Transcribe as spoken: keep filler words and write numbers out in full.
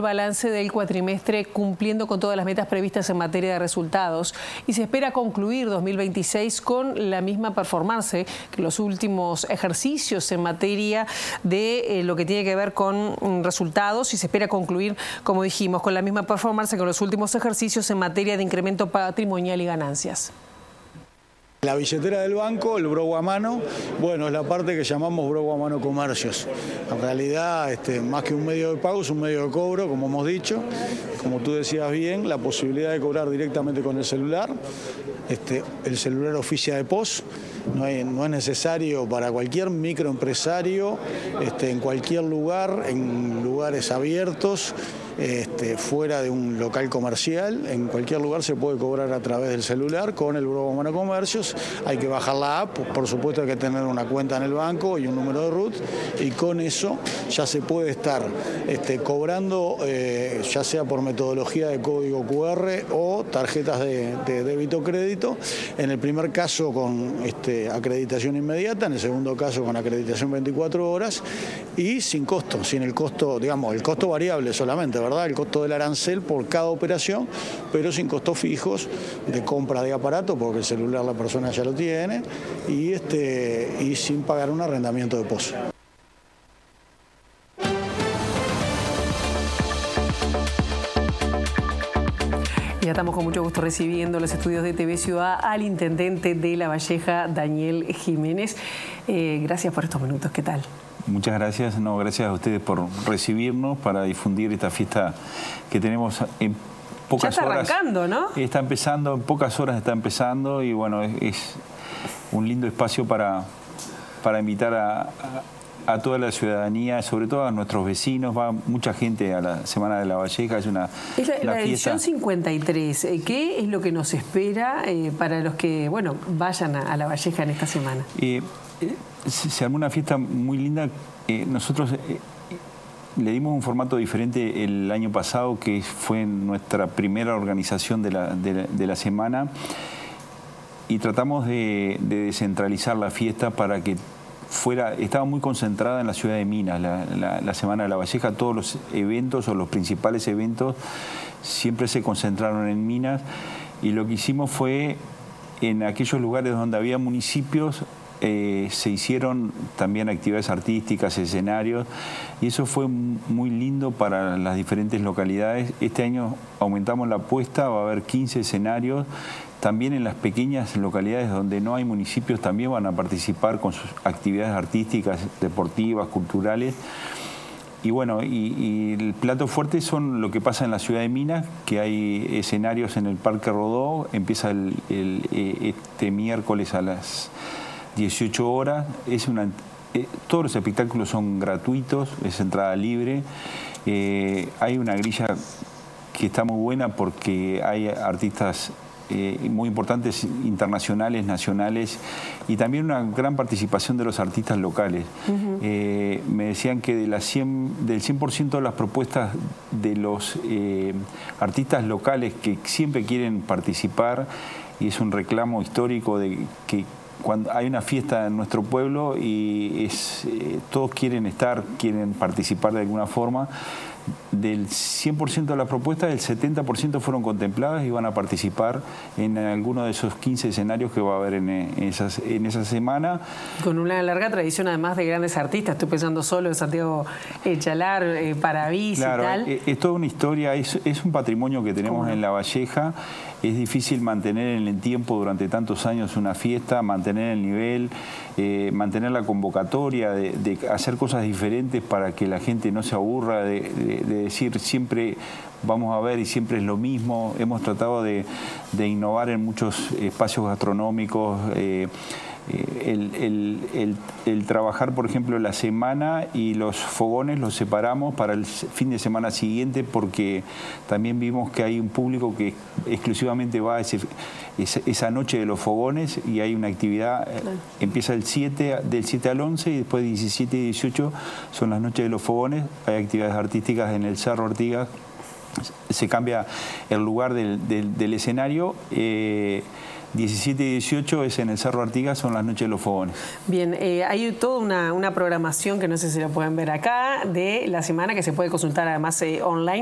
balance del cuatrimestre cumpliendo con todas las metas previstas en materia de resultados y se espera concluir dos mil veintiséis con la misma performance que los últimos ejercicios en materia de eh, lo que tiene que ver con mm, resultados y se espera concluir, como dijimos, con la misma performance que los últimos ejercicios en materia de incremento patrimonial y ganancias. La billetera del banco, el brogo a mano, bueno, es la parte que llamamos brogo a mano comercios. En realidad, este, más que un medio de pago, es un medio de cobro, como hemos dicho. Como tú decías bien, la posibilidad de cobrar directamente con el celular. Este, el celular oficia de P O S. No, hay, no es necesario para cualquier microempresario, este, en cualquier lugar, en lugares abiertos, este, fuera de un local comercial, en cualquier lugar se puede cobrar a través del celular con el brogo a mano comercios. Hay que bajar la app, por supuesto hay que tener una cuenta en el banco y un número de R U T, y con eso ya se puede estar este, cobrando, eh, ya sea por metodología de código Q R o tarjetas de, de débito crédito. En el primer caso con este, acreditación inmediata, en el segundo caso con acreditación veinticuatro horas y sin costo, sin el costo, digamos, el costo variable solamente, ¿verdad? El costo del arancel por cada operación, pero sin costos fijos de compra de aparato, porque el celular la persona ya lo tiene, y, este, y sin pagar un arrendamiento de P O S. Ya estamos con mucho gusto recibiendo los estudios de T V Ciudad al intendente de La Valleja, Daniel Jiménez. Eh, gracias por estos minutos, ¿qué tal? Muchas gracias, no, gracias a ustedes por recibirnos para difundir esta fiesta que tenemos en pocas horas. Ya está arrancando, ¿no? Está empezando, en pocas horas está empezando y bueno, es, es un lindo espacio para, para invitar a, a, a toda la ciudadanía, sobre todo a nuestros vecinos. Va mucha gente a la Semana de La Valleja, es una Es la, la, la edición fiesta. cincuenta y tres. ¿Qué es lo que nos espera eh, para los que, bueno, vayan a, a La Valleja en esta semana? Eh, Se, se armó una fiesta muy linda. Eh, nosotros eh, le dimos un formato diferente el año pasado, que fue nuestra primera organización de la, de la, de la semana, y tratamos de, de descentralizar la fiesta para que fuera, estaba muy concentrada en la ciudad de Minas, la, la, la Semana de La Valleja. Todos los eventos o los principales eventos siempre se concentraron en Minas, y lo que hicimos fue, en aquellos lugares donde había municipios, Eh, se hicieron también actividades artísticas, escenarios, y eso fue muy lindo para las diferentes localidades. Este año aumentamos la apuesta, va a haber quince escenarios. También en las pequeñas localidades donde no hay municipios también van a participar con sus actividades artísticas, deportivas, culturales. Y bueno, y, y el plato fuerte son lo que pasa en la ciudad de Minas, que hay escenarios en el Parque Rodó. Empieza el, el, este miércoles a las dieciocho horas. Es una, eh, todos los espectáculos son gratuitos, es entrada libre. Eh, hay una grilla que está muy buena porque hay artistas eh, muy importantes, internacionales, nacionales, y también una gran participación de los artistas locales. Uh-huh. eh, me decían que de las cien, del cien por ciento de las propuestas de los eh, artistas locales que siempre quieren participar, y es un reclamo histórico de que cuando hay una fiesta en nuestro pueblo y es, eh, todos quieren estar, quieren participar de alguna forma, del cien por ciento de las propuestas, el setenta por ciento fueron contempladas y van a participar en alguno de esos quince escenarios que va a haber en, en, esas, en esa semana. Con una larga tradición además de grandes artistas, estoy pensando solo en Santiago Chalar, eh, Paravís, claro, y tal. Es, es toda una historia, es, es un patrimonio que tenemos en La Valleja. Es difícil mantener en el tiempo durante tantos años una fiesta, mantener el nivel, eh, mantener la convocatoria, de, de hacer cosas diferentes para que la gente no se aburra, de, de, de decir siempre vamos a ver y siempre es lo mismo. Hemos tratado de, de innovar en muchos espacios gastronómicos, eh, El, el, el, el trabajar, por ejemplo, la semana y los fogones los separamos para el fin de semana siguiente, porque también vimos que hay un público que exclusivamente va a ese, esa, esa noche de los fogones, y hay una actividad, claro. Empieza el siete, del siete al once, y después diecisiete y dieciocho son las noches de los fogones. Hay actividades artísticas en el Cerro Artigas, se cambia el lugar del, del, del escenario. eh, diecisiete y dieciocho es en el Cerro Artigas, son las noches de los fogones. Bien, eh, hay toda una, una programación que no sé si lo pueden ver acá, de la semana, que se puede consultar además eh, online.